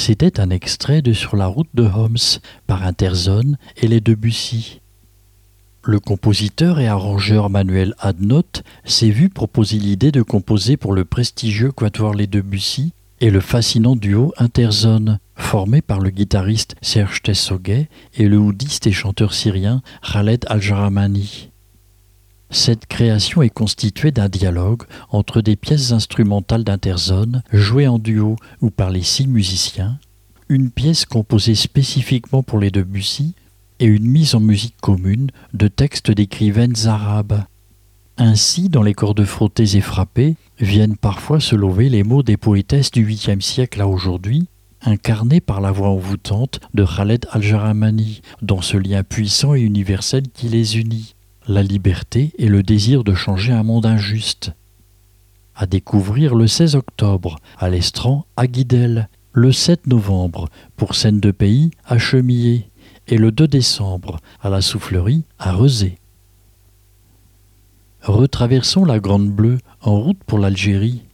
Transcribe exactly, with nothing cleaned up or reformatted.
C'était un extrait de Sur la route de Homs par Interzone et les Debussy. Le compositeur et arrangeur Manuel Adnoth s'est vu proposer l'idée de composer pour le prestigieux quatuor Les Debussy et le fascinant duo Interzone, formé par le guitariste Serge Tessoguet et le oudiste et chanteur syrien Khaled Al-Jaramani. Cette création est constituée d'un dialogue entre des pièces instrumentales d'Interzone jouées en duo ou par les six musiciens, une pièce composée spécifiquement pour les Debussy et une mise en musique commune de textes d'écrivaines arabes. Ainsi, dans les cordes frottées et frappées, viennent parfois se lever les mots des poétesses du huitième siècle à aujourd'hui, incarnés par la voix envoûtante de Khaled Al-Jaramani, dans ce lien puissant et universel qui les unit, la liberté et le désir de changer un monde injuste. À découvrir le seize octobre, à l'Estran à Guidel, le sept novembre, pour Scène de Pays à Chemillé, et le deux décembre, à la Soufflerie à Rezé. Retraversons la Grande Bleue en route pour l'Algérie.